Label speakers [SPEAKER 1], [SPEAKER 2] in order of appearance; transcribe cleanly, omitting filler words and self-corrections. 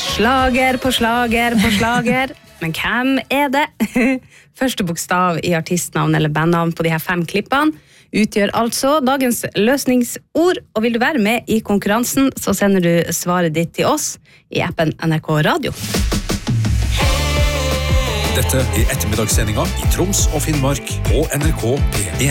[SPEAKER 1] Slager på slager på slager. Men hvem det? Første bokstav i artistnavn eller bandnavn på de her 5 klippene utgjør altså dagens løsningsord. Og vil du være med i konkurransen, så sender du svaret ditt til oss i appen NRK Radio.
[SPEAKER 2] Dette ettermiddagssendinga i Troms og Finnmark på NRK P1.